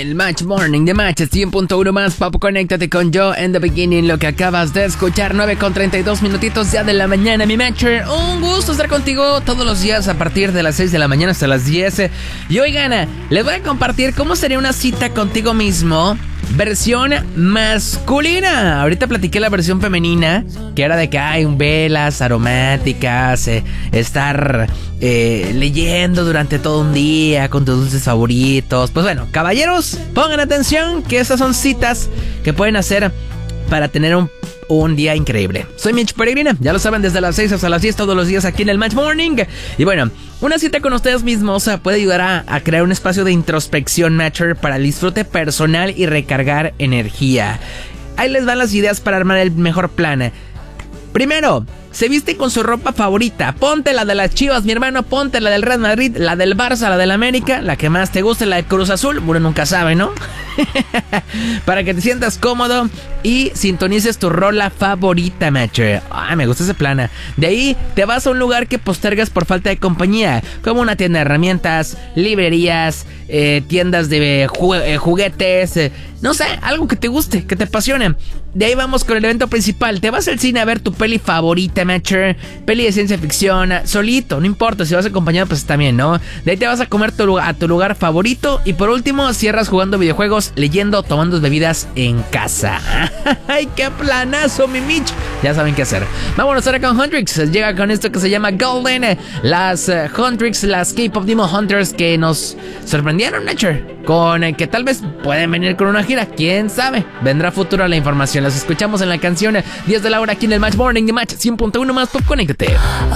El Match Morning de Match 100.1 más. Pop, conéctate con Joe and the Beginning. Lo que acabas de escuchar, 9:32 minutitos ya de la mañana, mi Matcher. Un gusto estar contigo todos los días a partir de las 6 de la mañana hasta las 10. Y oigan, les voy a compartir cómo sería una cita contigo mismo versión masculina. Ahorita platiqué la versión femenina, que era de que hay velas aromáticas, estar leyendo durante todo un día con tus dulces favoritos. Pues bueno, caballeros, pongan atención que esas son citas que pueden hacer para tener un día increíble. Soy Mitch Peregrina, ya lo saben, desde las 6 hasta las 10 todos los días aquí en el Match Morning. Y bueno, una cita con ustedes mismos puede ayudar a crear un espacio de introspección, Matcher, para el disfrute personal y recargar energía. Ahí les van las ideas para armar el mejor plan. Primero, se viste con su ropa favorita. Ponte la de las Chivas, mi hermano. Ponte la del Real Madrid, la del Barça, la del América, la que más te guste, la de Cruz Azul. Uno nunca sabe, ¿no? Para que te sientas cómodo y sintonices tu rola favorita, Matcher. Me gusta ese plan. De ahí te vas a un lugar que postergas por falta de compañía, como una tienda de herramientas, librerías, tiendas de juguetes, no sé, algo que te guste, que te apasione. De ahí vamos con el evento principal. Te vas al cine a ver tu peli favorita, Matcher. Peli de ciencia ficción, solito, no importa. Si vas acompañado, pues también, ¿no? De ahí te vas a comer a tu lugar favorito. Y por último, cierras jugando videojuegos, leyendo, tomando bebidas en casa. ¡Ay, qué planazo, mi Mitch! Ya saben qué hacer. Vámonos ahora con Huntrix. Llega con esto que se llama Golden. Las Huntrix, las K-Pop Demon Hunters que nos sorprendieron, Matcher, con que tal vez pueden venir con una gira. ¿Quién sabe? Vendrá futuro la información. Las escuchamos en la canción 10 de la hora aquí en el Match Morning de Match 100.1 más. Pop, conéctate.